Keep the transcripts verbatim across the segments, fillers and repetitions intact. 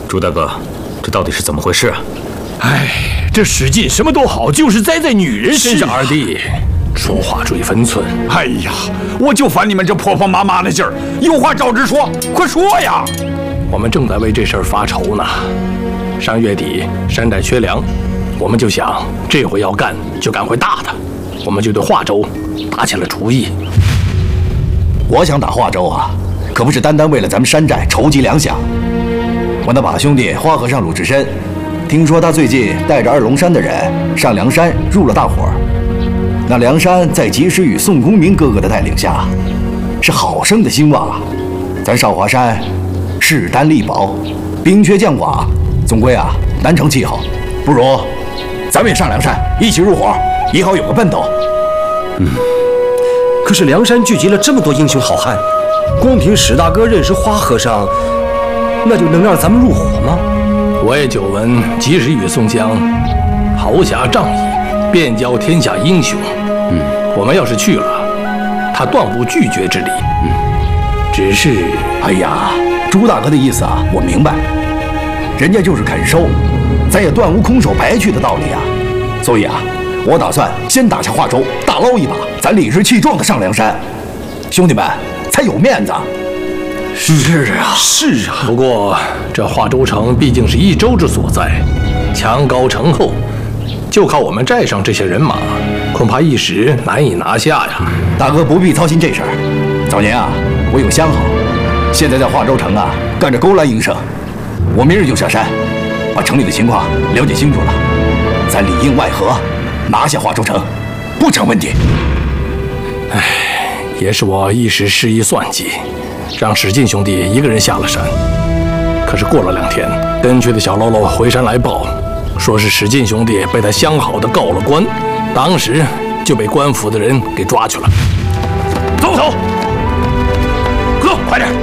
朱大哥，这到底是怎么回事啊？ 哎，这史进什么都好，就是栽在女人身上。 二弟，说话注意分寸。 哎呀，我就烦你们这婆婆妈妈的劲儿，有话照直说，快说呀！ 我们正在为这事儿发愁呢。上月底山寨缺粮，我们就想这回要干就干回大的，我们就对华州打起了主意。 我想打华州啊，可不是单单为了咱们山寨筹集粮饷。我那把兄弟花和尚鲁智深，听说他最近带着二龙山的人上梁山入了大伙儿。那梁山在及时雨宋公明哥哥的带领下，是好生的兴旺啊。咱少华山势单力薄，兵缺将寡，总归啊难成气候。不如咱们也上梁山，一起入伙，也好有个奔头。 嗯，可是梁山聚集了这么多英雄好汉，光凭史大哥认识花和尚，那就能让咱们入伙吗？ 我也久闻及时雨宋江豪侠仗义，遍教天下英雄。嗯，我们要是去了，他断无拒绝之理。嗯，只是， 哎呀，朱大哥的意思啊，我明白，人家就是肯收，咱也断无空手白去的道理啊。所以啊，我打算先打下华州，大捞一把，咱理直气壮的上梁山，兄弟们才有面子。 是啊，是啊。 不过这华州城毕竟是一州之所在，墙高城厚，就靠我们寨上这些人马，恐怕一时难以拿下呀。 大哥不必操心这事儿。早年啊，我有相好，现在在华州城啊干着勾栏营生。我明日就下山，把城里的情况了解清楚了，咱里应外合，拿下华州城，不成问题。 唉，也是我一时失意算计，让史进兄弟一个人下了山。可是过了两天，跟去的小喽啰回山来报，说是史进兄弟被他相好的告了官，当时就被官府的人给抓去了。 走走，哥，快点！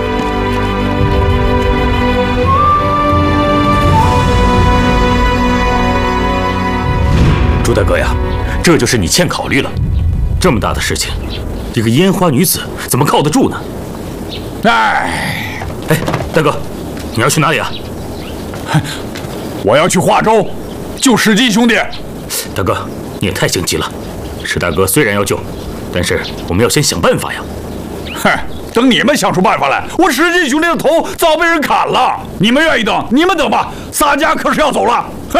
朱大哥呀，这就是你欠考虑了。这么大的事情，一个烟花女子怎么靠得住呢？ 哎， 哎，大哥，你要去哪里啊？ 我要去华州救史进兄弟。 大哥，你也太心急了。史大哥虽然要救，但是我们要先想办法呀。 哼，等你们想出办法来，我史进兄弟的头早被人砍了。你们愿意等，你们等吧。洒家可是要走了。哼！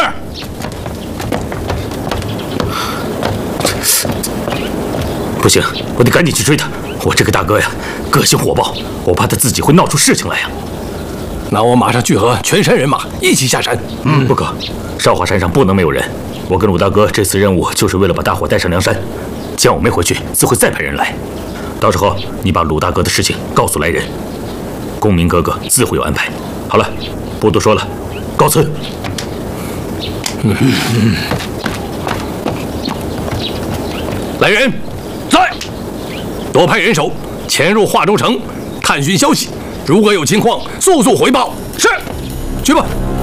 不行，我得赶紧去追他。我这个大哥呀，个性火爆，我怕他自己会闹出事情来呀。 那我马上去和全山人马一起下山。 嗯，不可，少华山上不能没有人。我跟鲁大哥这次任务就是为了把大伙带上梁山。既然我没回去，自会再派人来。到时候你把鲁大哥的事情告诉来人，公明哥哥自会有安排。好了，不多说了，告辞。 嗯嗯、来人，在，多派人手潜入华州城，探寻消息。如果有情况，速速回报。是，去吧。